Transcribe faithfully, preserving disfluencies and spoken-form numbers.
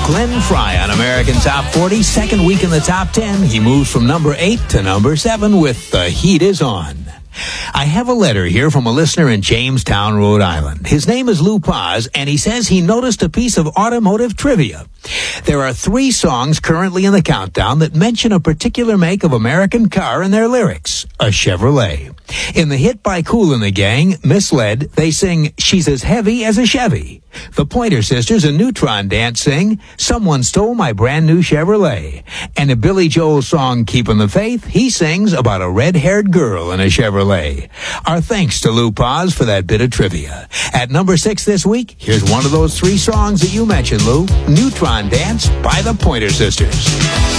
Glenn Fry on American Top forty. Second week in the top ten. He moves from number eight to number seven with The Heat Is On. I have a letter here from a listener in Jamestown, Rhode Island. His name is Lou Paz, and he says he noticed a piece of automotive trivia. There are three songs currently in the countdown that mention a particular make of American car in their lyrics, a Chevrolet. In the hit by Kool and the Gang, Misled, they sing, She's as Heavy as a Chevy. The Pointer Sisters and Neutron Dance sing, Someone Stole My Brand New Chevrolet. And in Billy Joel's song, Keepin' the Faith, he sings about a red-haired girl in a Chevrolet. Our thanks to Lou Paz for that bit of trivia. At number six this week, here's one of those three songs that you mentioned, Lou, Neutron Dance by the Pointer Sisters.